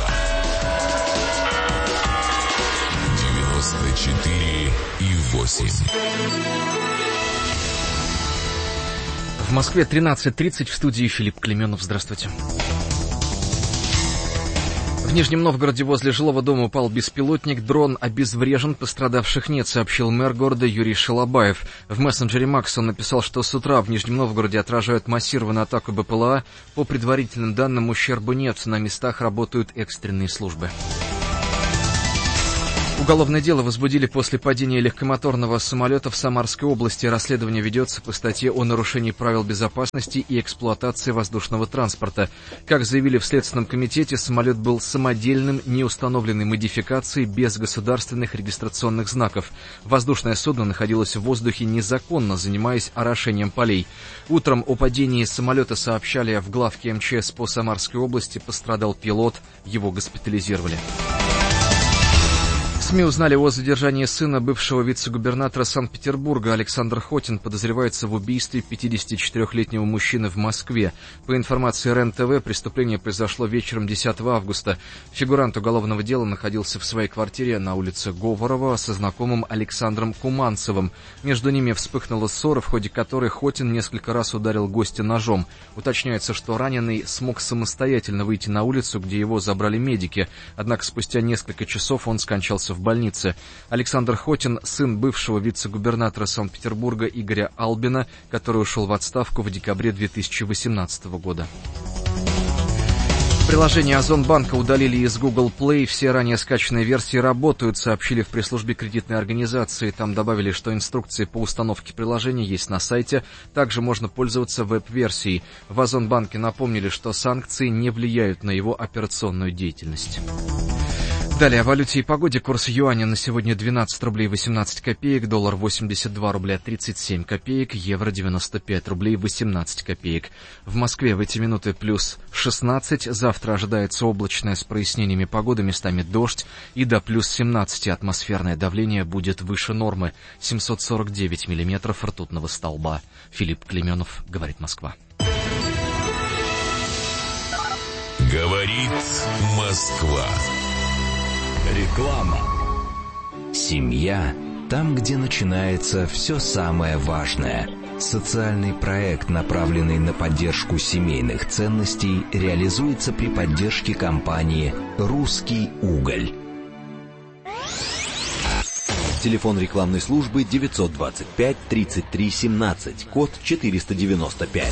94,8. В Москве 13:30, в студии Филипп Клеменов. Здравствуйте. В Нижнем Новгороде возле жилого дома упал беспилотник, дрон обезврежен, пострадавших нет, сообщил мэр города Юрий Шалабаев. В мессенджере Макс он написал, что с утра в Нижнем Новгороде отражают массированную атаку БПЛА. По предварительным данным, ущерба нет, на местах работают экстренные службы. Уголовное дело возбудили после падения легкомоторного самолета в Самарской области. Расследование ведется по статье о нарушении правил безопасности и эксплуатации воздушного транспорта. Как заявили в Следственном комитете, самолет был самодельным, неустановленной модификацией, без государственных регистрационных знаков. Воздушное судно находилось в воздухе незаконно, занимаясь орошением полей. Утром о падении самолета сообщали в главке МЧС по Самарской области. Пострадал пилот, его госпитализировали. СМИ узнали о задержании сына бывшего вице-губернатора Санкт-Петербурга. Александр Хотин подозревается в убийстве 54-летнего мужчины в Москве. По информации РЕН-ТВ, преступление произошло вечером 10 августа. Фигурант уголовного дела находился в своей квартире на улице Говорова со знакомым Александром Куманцевым. Между ними вспыхнула ссора, в ходе которой Хотин несколько раз ударил гостя ножом. Уточняется, что раненый смог самостоятельно выйти на улицу, где его забрали медики. Однако спустя несколько часов он скончался в больнице. Александр Хотин, сын бывшего вице-губернатора Санкт-Петербурга Игоря Албина, который ушел в отставку в декабре 2018 года. Приложение Озонбанка удалили из Google Play. Все ранее скачанные версии работают, сообщили в пресс-службе кредитной организации. Там добавили, что инструкции по установке приложения есть на сайте. Также можно пользоваться веб-версией. В Озонбанке напомнили, что санкции не влияют на его операционную деятельность. Далее о валюте и погоде. Курс юаня на сегодня 12 рублей 18 копеек, доллар 82 рубля 37 копеек, евро 95 рублей 18 копеек. В Москве в эти минуты плюс 16, завтра ожидается облачная с прояснениями погоды, местами дождь, и до плюс 17 атмосферное давление будет выше нормы, 749 миллиметров ртутного столба. Филипп Клеменов, говорит Москва. Говорит Москва. Реклама. Семья – там, где начинается все самое важное. Социальный проект, направленный на поддержку семейных ценностей, реализуется при поддержке компании «Русский уголь». Телефон рекламной службы 925 33 17, код 495.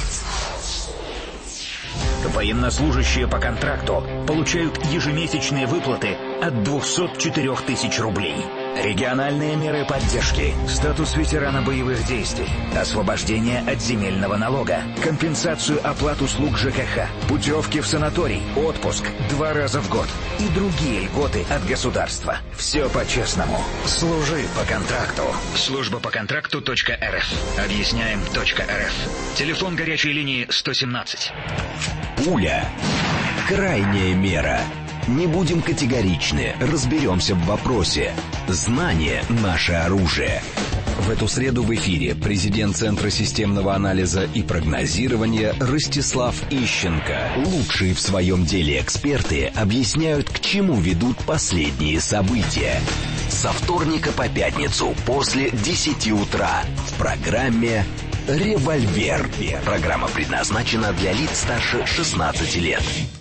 Военнослужащие по контракту получают ежемесячные выплаты от 204 тысяч рублей. Региональные меры поддержки, статус ветерана боевых действий, освобождение от земельного налога, компенсацию оплат услуг ЖКХ, путевки в санаторий, отпуск 2 раза в год и другие льготы от государства. Все по-честному. Служи по контракту. Служба по контракту.рф. Объясняем.рф. Телефон горячей линии 117. Пуля. Крайняя мера. Не будем категоричны, разберемся в вопросе. Знание – наше оружие. В эту среду в эфире президент Центра системного анализа и прогнозирования Ростислав Ищенко. Лучшие в своем деле эксперты объясняют, к чему ведут последние события. Со вторника по пятницу после 10 утра в программе «Револьвер». Программа предназначена для лиц старше 16 лет.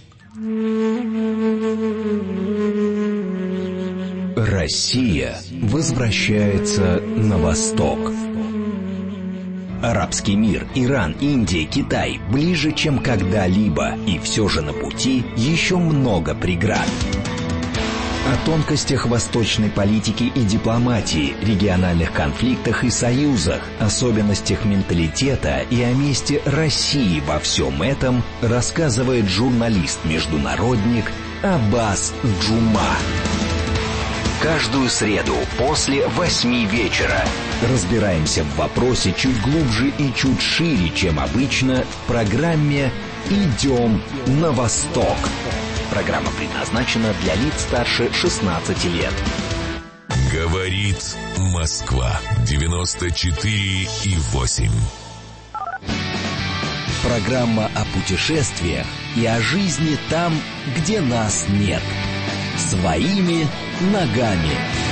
Россия возвращается на восток. Арабский мир, Иран, Индия, Китай ближе, чем когда-либо. И все же на пути еще много преград. О тонкостях восточной политики и дипломатии, региональных конфликтах и союзах, особенностях менталитета и о месте России во всем этом рассказывает журналист-международник Аббас Джума. Каждую среду после 8 вечера разбираемся в вопросе чуть глубже и чуть шире, чем обычно, в программе «Идем на восток». Программа предназначена для лиц старше 16 лет. Говорит Москва 94,8. программа о путешествиях и о жизни там, где нас нет. Своими ногами.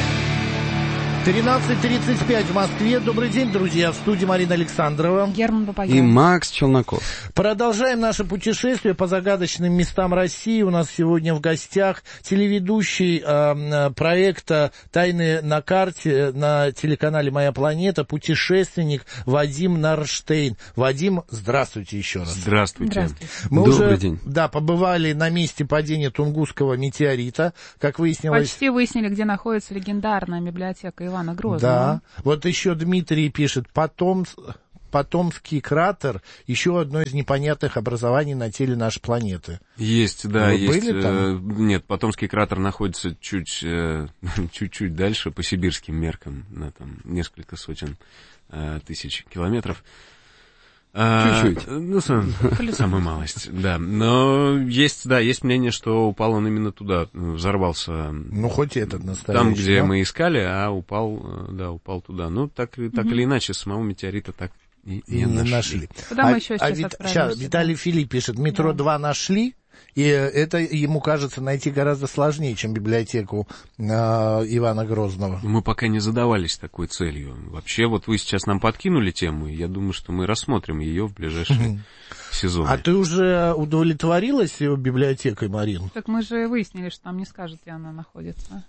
13:35 в Москве. Добрый день, друзья. В студии Марина Александрова. Герман Бабаян. И Макс Челноков. Продолжаем наше путешествие по загадочным местам России. У нас сегодня в гостях телеведущий проекта «Тайны на карте» на телеканале «Моя планета», путешественник Вадим Нарштейн. Вадим, здравствуйте еще раз. Здравствуйте. Мы Добрый уже, день. Да, побывали на месте падения Тунгусского метеорита, как выяснилось. Почти выяснили, где находится легендарная библиотека Ивана Грозного. Да, вот еще Дмитрий пишет, Потомский кратер, еще одно из непонятных образований на теле нашей планеты. Есть, да, Вы есть. были там? Нет, Потомский кратер находится чуть-чуть дальше, по сибирским меркам, на там несколько сотен тысяч километров. Чуть-чуть. Ну, самая малость, да. Но есть мнение, что упал он именно туда, взорвался. Ну, хоть этот настоящий. Там, где да? мы искали, а упал туда. Ну, так или иначе, самого метеорита так и не нашли. Куда мы еще сейчас отправимся? Виталий Филипп пишет, метро 2 нашли, и это ему кажется найти гораздо сложнее, чем библиотеку Ивана Грозного. Мы пока не задавались такой целью. Вообще, вот вы сейчас нам подкинули тему, и я думаю, что мы рассмотрим ее в ближайшие сезоны. А ты уже удовлетворилась библиотекой, Марин? Так мы же выяснили, что нам не скажут, где она находится.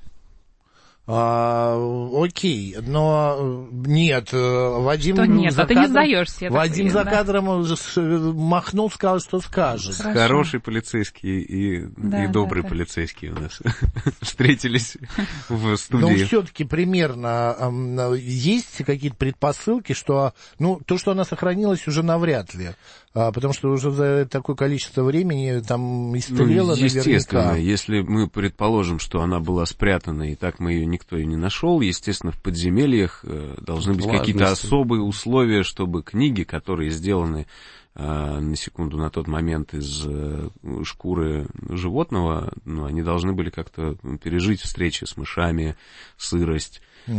Окей, но нет, Вадим... Что нет, а ты не сдаешься. Вадим за кадром махнул, сказал, что скажет. Хорошо. Хороший полицейский и добрый полицейский у нас встретились в студии. Но все-таки примерно есть какие-то предпосылки, что то, что она сохранилась, уже навряд ли. Потому что уже за такое количество времени там истлело естественно, наверняка. Если мы предположим, что она была спрятана, и так мы ее никто и не нашел, естественно, в подземельях должны быть какие-то особые условия, чтобы книги, которые сделаны, на секунду, на тот момент из шкуры животного, они должны были как-то пережить встречи с мышами, сырость,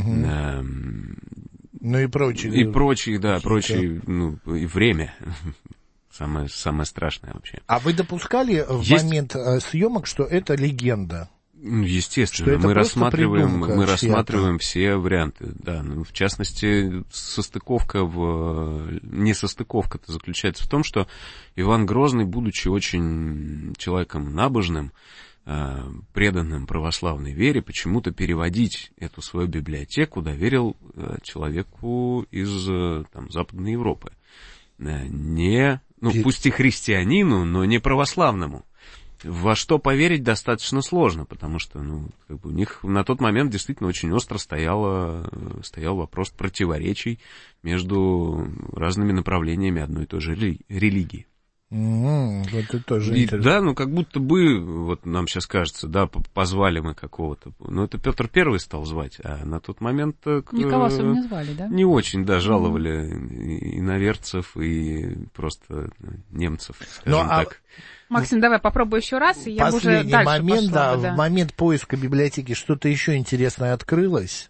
и прочие. И прочие, да, и время. Самое страшное вообще. А вы допускали в момент съемок, что это легенда? Естественно, мы рассматриваем все варианты, да. В частности, несостыковка-то заключается в том, что Иван Грозный, будучи очень человеком набожным, преданным православной вере, почему-то переводить эту свою библиотеку доверил человеку из Западной Европы. Пусть и христианину, но не православному. Во что поверить достаточно сложно, потому что у них на тот момент действительно очень остро стоял вопрос противоречий между разными направлениями одной и той же религии. Это тоже интересно. Да, как будто бы, вот нам сейчас кажется, да, позвали мы какого-то, это Петр Первый стал звать, а на тот момент... Никого особо не звали, да? Не очень, да, жаловали иноверцев и просто немцев, скажем так. Максим, давай попробуй еще раз, и я бы уже дальше момент, пошла. В момент поиска библиотеки что-то еще интересное открылось?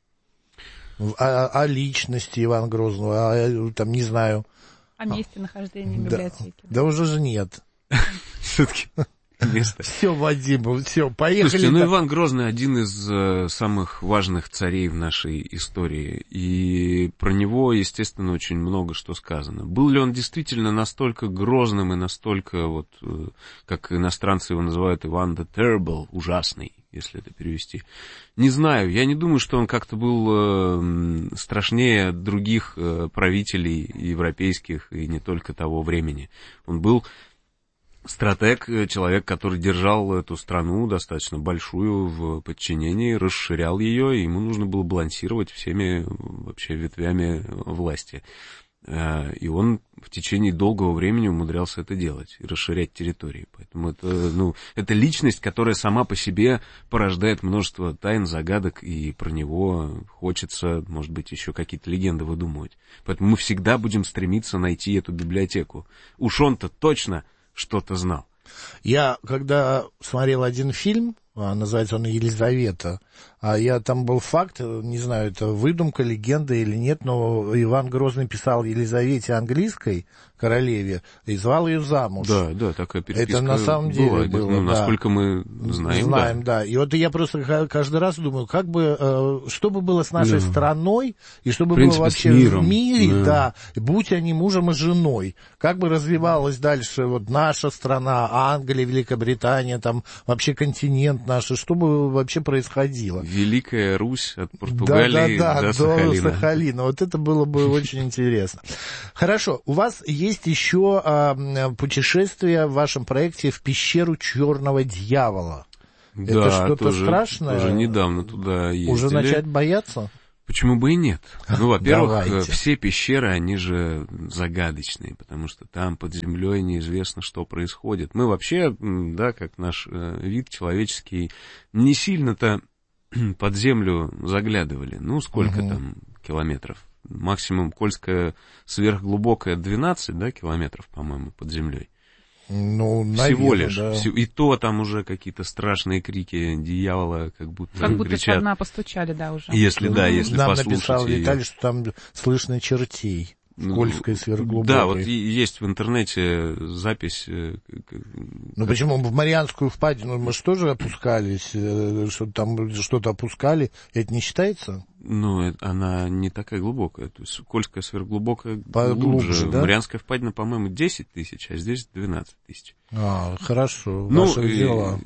О личности Ивана Грозного, не знаю... О месте нахождения библиотеки. Да уже же нет. Все-таки место. Все, Вадим, все, поехали. Слушайте, Иван Грозный один из самых важных царей в нашей истории. И про него, естественно, очень много что сказано. Был ли он действительно настолько грозным и настолько, как иностранцы его называют, Иван the Terrible, ужасный, если это перевести? Не знаю, я не думаю, что он как-то был страшнее других правителей европейских и не только того времени. Он был стратег, человек, который держал эту страну достаточно большую в подчинении, расширял ее, и ему нужно было балансировать всеми вообще ветвями власти. И он в течение долгого времени умудрялся это делать и расширять территории. Поэтому это личность, которая сама по себе порождает множество тайн, загадок, и про него хочется, может быть, еще какие-то легенды выдумывать. Поэтому мы всегда будем стремиться найти эту библиотеку. Уж он-то точно что-то знал. Я, когда смотрел один фильм называется он «Елизавета». А там был факт, не знаю, это выдумка, легенда или нет, но Иван Грозный писал Елизавете английской, королеве, и звал ее замуж. Да, такая переписка. Это на самом деле было, ну, насколько мы знаем. Знаем, да. И вот я просто каждый раз думаю, как бы, что бы было с нашей страной, и что бы было вообще в мире, да, будь они мужем и женой, как бы развивалась дальше вот наша страна, Англия, Великобритания, там вообще континент наш, что бы вообще происходило. Великая Русь от Португалии до Сахалина. Вот это было бы очень интересно. Хорошо, у вас есть еще путешествие в вашем проекте в пещеру Черного Дьявола. Да, это что-то страшное? Уже недавно туда ездили. Уже начать бояться? Почему бы и нет? Ну, во-первых, все пещеры, они же загадочные, потому что там под землей неизвестно, что происходит. Мы вообще, да, как наш вид человеческий, не сильно-то под землю заглядывали. Ну, сколько там километров? Максимум Кольская сверхглубокая 12, да, километров, по-моему, под землей. Ну, всего лишь. Да. И то там уже какие-то страшные крики дьявола, как будто кричат. Как будто постучали, да, уже. Если нам послушать. Написал Виталий, что там слышно чертей. Кольской сверхглубокой. Да, вот есть в интернете запись. Ну почему? В Марианскую впадину мы же тоже опускались, что там что-то опускали. Это не считается? Ну, она не такая глубокая. То есть Кольская сверхглубокая глубже. Да? Марианская впадина, по-моему, 10 тысяч, а здесь 12 тысяч. Хорошо. Ваши дела.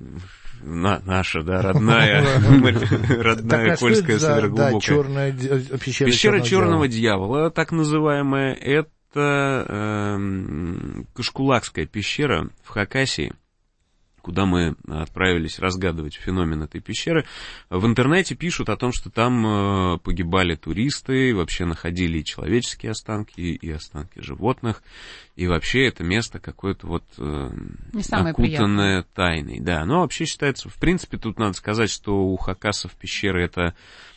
Наша, да, родная Кольская сверхглубокая. Пещера Черного Дьявола, так называемая, это Кашкулакская пещера в Хакасии, куда мы отправились разгадывать феномен этой пещеры. В интернете пишут о том, что там погибали туристы, вообще находили и человеческие останки, и останки животных. И вообще это место какое-то вот окутанное тайной. Да, но вообще считается, в принципе, тут надо сказать, что у хакасов пещеры это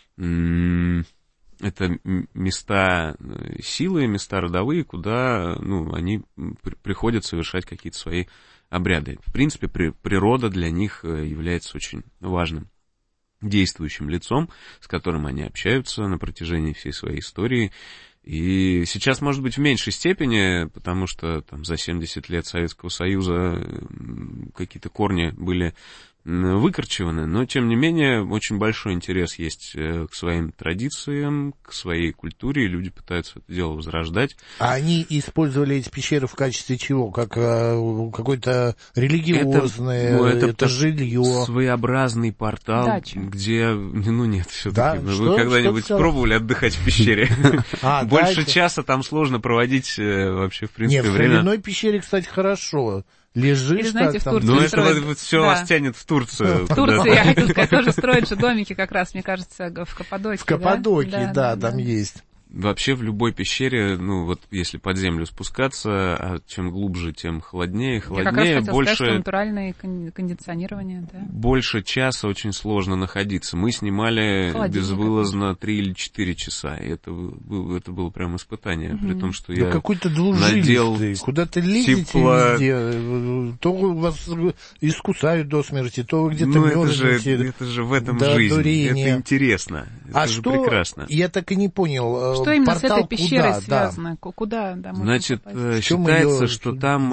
места силы, места родовые, куда они приходят совершать какие-то свои обряды. В принципе, природа для них является очень важным действующим лицом, с которым они общаются на протяжении всей своей истории. И сейчас, может быть, в меньшей степени, потому что там за 70 лет Советского Союза какие-то корни были выкорчеваны, но, тем не менее, очень большой интерес есть к своим традициям, к своей культуре, и люди пытаются это дело возрождать. А они использовали эти пещеры в качестве чего? Как какой-то религиозное, это жилье? Своеобразный портал, дача. Где, нет, все-таки. Да? Вы когда-нибудь пробовали отдыхать в пещере? Больше часа там сложно проводить вообще, в принципе, время. В соляной пещере, кстати, хорошо. Лежишь. Или, знаете, так, в Турции это строят... все вас тянет в Турцию. В Турции, я хотела сказать, тоже строят же домики как раз, мне кажется, в Каппадокии. В Каппадокии, да, там есть. Вообще в любой пещере, если под землю спускаться, а чем глубже, тем холоднее, я как раз хотела сказать, что натуральное кондиционирование, да. Больше часа очень сложно находиться. Мы снимали безвылазно 3 или 4 часа, и это было прям испытание, при том, что я какой-то двужилистый, куда-то лезете везде, то вас искусают до смерти, то вы где-то мерзнете. Это же в этом жизнь, это интересно, это же прекрасно. Я так и не понял. Что именно с этой пещерой связано? Куда? Значит, считается, что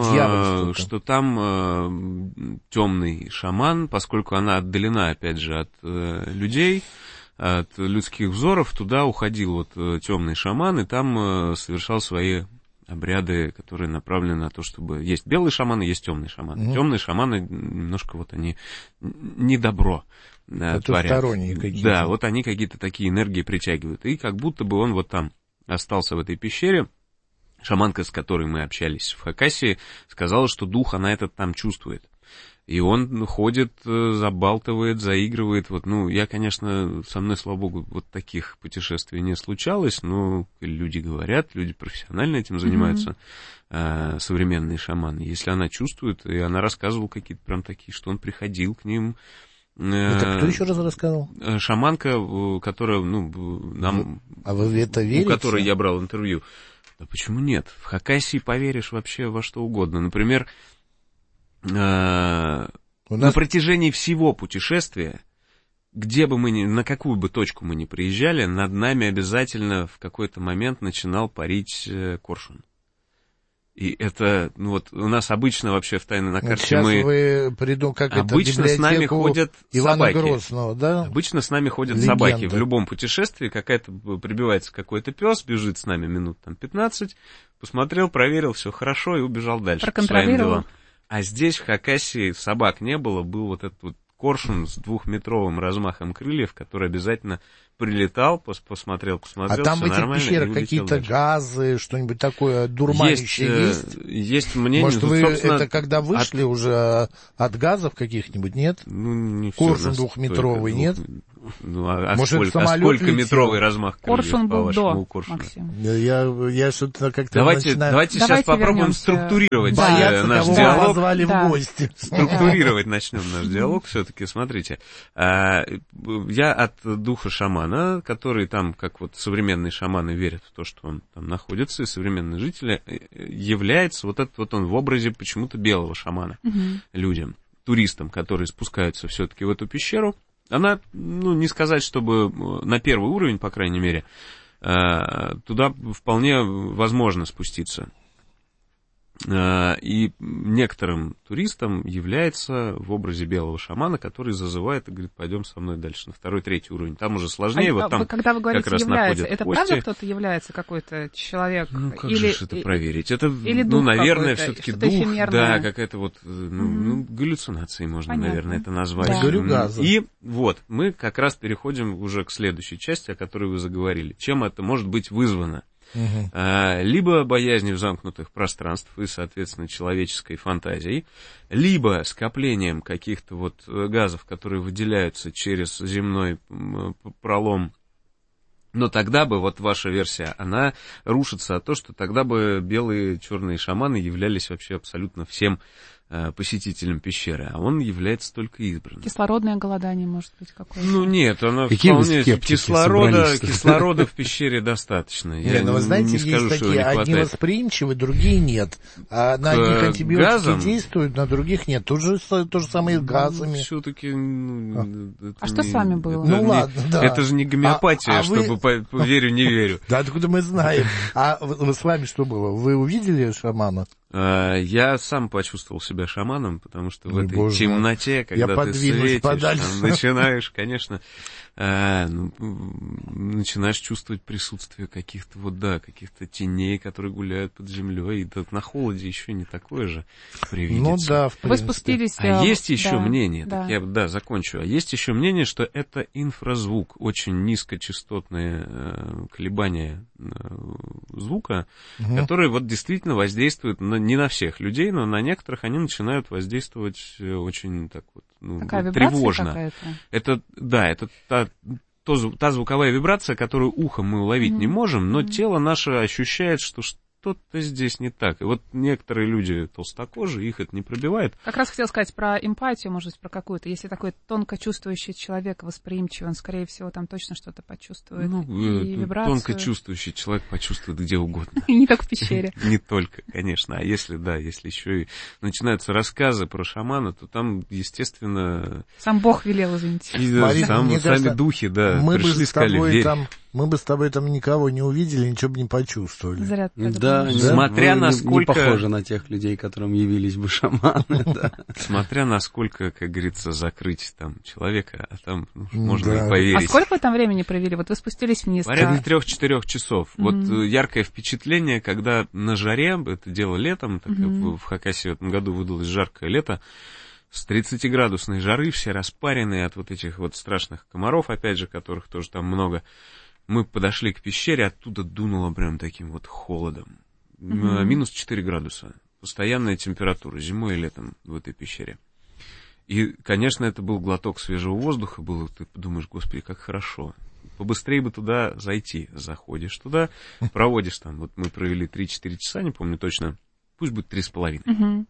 там темный шаман, поскольку она отдалена, опять же, от людей, от людских взоров, туда уходил темный шаман, и там совершал свои обряды, которые направлены на то, чтобы... Есть белые шаманы, есть темные шаманы. Темные шаманы немножко они не добро творят. Какие-то. Да, они какие-то такие энергии притягивают. И как будто бы он там остался в этой пещере. Шаманка, с которой мы общались в Хакасии, сказала, что дух она этот там чувствует. И он ходит, забалтывает, заигрывает. Я, конечно, со мной, слава богу, таких путешествий не случалось, но люди говорят, люди профессионально этим занимаются, современные шаманы. Если она чувствует, и она рассказывала какие-то прям такие, что он приходил к ним. Это кто еще раз рассказывал? Шаманка, которая, нам... А вы это верите? У которой я брал интервью. Да почему нет? В Хакасии поверишь вообще во что угодно. Например... У На протяжении всего путешествия, где бы мы на какую бы точку мы ни приезжали, над нами обязательно в какой-то момент начинал парить коршун. И это, ну вот, у нас обычно вообще в «Тайной на карте» сейчас вы как обычно с нами ходят Ивана собаки. Грозного, да? Обычно с нами ходят Легенда. собаки. В любом путешествии прибивается какой-то пес, бежит с нами минут 15, посмотрел, проверил, все хорошо, и убежал дальше по своим делам. А здесь, в Хакассии, собак не было, был вот этот вот коршун с 2-метровым размахом крыльев, который обязательно прилетал, посмотрел, а там в этих пещерах какие-то газы, что-нибудь такое дурманящее есть? Есть мнение. Может, вы это когда вышли уже от газов каких-нибудь, нет? Ну, не коршун 2-метровый, нет? Ну, может, сколько метровый размах крыльев, коршун был до, Максим? Я что-то как-то давайте сейчас попробуем структурировать наш диалог. Позвали в гости. Структурировать начнем наш диалог все-таки. Смотрите, я от духа шамана, который там, как вот современные шаманы верят в то, что он там находится, и современные жители, является вот этот вот он в образе почему-то белого шамана людям, туристам, которые спускаются все-таки в эту пещеру. Она, ну, не сказать, чтобы на первый уровень, по крайней мере, туда вполне возможно спуститься. И некоторым туристам является в образе белого шамана, который зазывает и говорит, пойдем со мной дальше на 2-3 уровень. Там уже сложнее, вот там когда вы говорите, как раз является, находят это кости. Правда кто-то является, какой-то человек? Ну, как или, же это проверить? Это, или ну, наверное, все-таки дух, эфемерное. Да, какая-то вот, галлюцинации можно, Понятно. наверное, это назвать. Да. И вот, мы как раз переходим уже к следующей части, о которой вы заговорили. Чем это может быть вызвано? Либо боязнью замкнутых пространств и, соответственно, человеческой фантазией, либо скоплением каких-то вот газов, которые выделяются через земной пролом. Но тогда бы, вот ваша версия, она рушится от того, что тогда бы белые черные шаманы являлись вообще абсолютно всем посетителям пещеры, а он является только избранным. Кислородное голодание, может быть, какое-то? Ну нет, оно какие вполне... Кислорода в пещере достаточно. Но вы знаете, есть такие, одни восприимчивы, другие нет. А на одних антибиотики действуют, на других нет. Тут же то же самое и с газами. Все-таки... что с вами было? Ну ладно, да. Это же не гомеопатия, чтобы верю, не верю. Да откуда мы знаем? А с вами что было? Вы увидели шамана? Я сам почувствовал себя шаманом, потому что в этой темноте, когда ты светишь, там, начинаешь, конечно, начинаешь чувствовать присутствие каких-то каких-то теней, которые гуляют под землей, и на холоде еще не такое же привидится. Ну да, в принципе. Вы спустились... А есть еще мнение, да. Я закончу, а есть еще мнение, что это инфразвук, очень низкочастотные колебания звука, которые вот действительно воздействуют не на всех людей, но на некоторых они начинают воздействовать очень так вот, тревожно. Это та звуковая вибрация, которую ухом мы уловить не можем, но тело наше ощущает, что что-то здесь не так. И вот некоторые люди толстокожие, их это не пробивает. Как раз хотел сказать про эмпатию, может быть, про какую-то. Если такой тонко чувствующий человек, восприимчивый, он, скорее всего, там точно что-то почувствует. И вибрацию. Тонко чувствующий человек почувствует где угодно. Не только в пещере. Не только, конечно. А если еще и начинаются рассказы про шамана, то там, естественно... Сам Бог велел, извините. Сами духи, пришли, сказали, верь. Мы бы с тобой там никого не увидели, ничего бы не почувствовали. Да, смотря насколько... Не похоже на тех людей, которым явились бы шаманы. Смотря насколько, как говорится, закрыть там человека, а там можно и поверить. А сколько вы там времени провели? Вот вы спустились вниз. Порядка 3-4 часов. Вот яркое впечатление, когда на жаре, это дело летом, в Хакассии в этом году выдалось жаркое лето, с 30-градусной жары, все распаренные от вот этих вот страшных комаров, опять же, которых тоже там много. Мы подошли к пещере, оттуда дунуло прям таким вот холодом. Минус 4 градуса. Постоянная температура зимой и летом в этой пещере. И, конечно, это был глоток свежего воздуха. Ты думаешь, господи, как хорошо. Побыстрее бы туда зайти. Заходишь туда, проводишь там. Вот мы провели 3-4 часа, не помню точно. Пусть будет 3,5.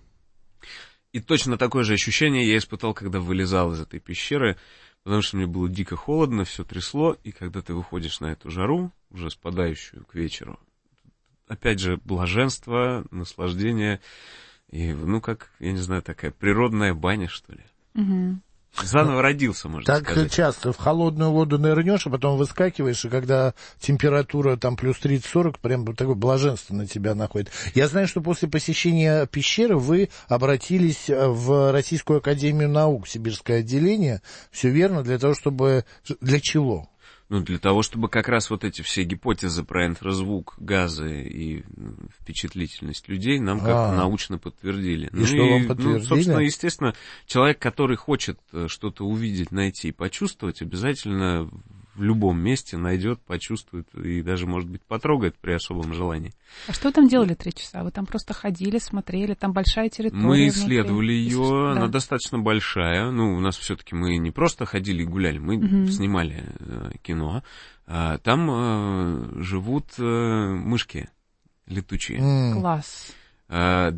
И точно такое же ощущение я испытал, когда вылезал из этой пещеры. Потому что мне было дико холодно, все трясло, и когда ты выходишь на эту жару, уже спадающую к вечеру, опять же, блаженство, наслаждение, И, ну, как, я не знаю, такая природная баня, что ли. Угу. Заново родился, можно так сказать. Так часто в холодную воду нырнешь, а потом выскакиваешь, и когда температура там плюс 30-40, прям такое блаженство на тебя находит. Я знаю, что после посещения пещеры вы обратились в Российскую академию наук, сибирское отделение. Все верно, для того, чтобы... Для чего? Ну, для того, чтобы как раз вот эти все гипотезы про инфразвук, газы и впечатлительность людей нам как-то научно подтвердили. И что вам подтвердили? Ну, собственно, естественно, человек, который хочет что-то увидеть, найти и почувствовать, обязательно в любом месте найдет, почувствует и даже, может быть, потрогает при особом желании. А что вы там делали 3 часа? Вы там просто ходили, смотрели, там большая территория. Мы исследовали ее, да. Она достаточно большая. Ну, у нас все-таки мы не просто ходили и гуляли, мы снимали кино. Там живут мышки летучие. Класс.